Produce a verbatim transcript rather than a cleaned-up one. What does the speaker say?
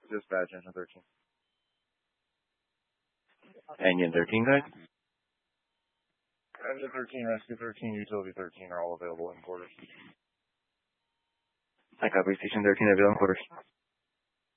Dispatch, engine thirteen. Engine thirteen, guys. Engine thirteen, Rescue thirteen, Utility thirteen are all available in quarters. I copy. Station thirteen available in quarters.